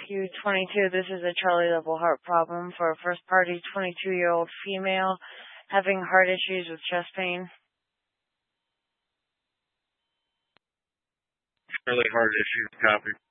RQ22. This is a Charlie level heart problem for a first party 22-year-old female having heart issues with chest pain. Charlie heart issues, copy.